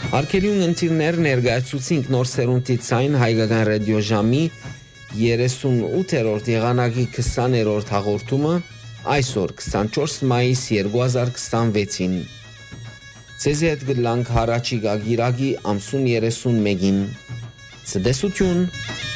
Արկելյուն ընտիրներ ներգայացուցինք նոր սերունդի ցայն հայկական ռադիոժամի 38-րդ եղանակի 20-րդ հաղորդումը այսօր 24 մայիս 2026-ին Ցեզի հետ գլանք հարաճիգա գիրագի ամսուն 31-ին Ցդեսություն